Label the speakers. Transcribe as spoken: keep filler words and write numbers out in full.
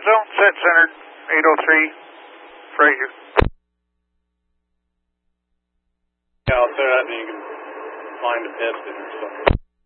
Speaker 1: zone, set centered, eight oh three, Fraser.
Speaker 2: Yeah, I'll say that and you can find a pit or something.